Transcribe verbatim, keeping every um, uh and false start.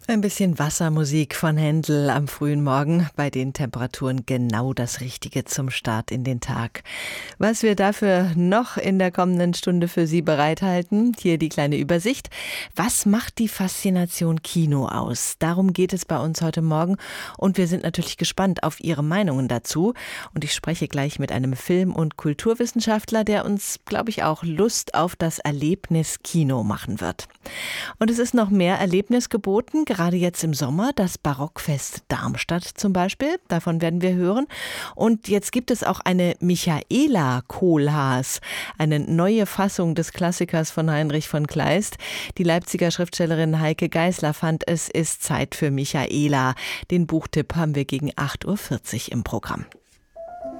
Ein bisschen Wassermusik von Händel am frühen Morgen, bei den Temperaturen genau das Richtige zum Start in den Tag. Was wir dafür noch in der kommenden Stunde für Sie bereithalten, hier die kleine Übersicht. Was macht die Faszination Kino aus? Darum geht es bei uns heute Morgen und wir sind natürlich gespannt auf Ihre Meinungen dazu. Und ich spreche gleich mit einem Film- und Kulturwissenschaftler, der uns, glaube ich, auch Lust auf das Erlebnis Kino machen wird. Und es ist noch mehr Erlebnis geboten, gerade jetzt im Sommer, das Barockfest Darmstadt zum Beispiel, davon werden wir hören. Und jetzt gibt es auch eine Michaela Kohlhaas, eine neue Fassung des Klassikers von Heinrich von Kleist. Die Leipziger Schriftstellerin Heike Geisler fand, es ist Zeit für Michaela. Den Buchtipp haben wir gegen acht Uhr vierzig im Programm.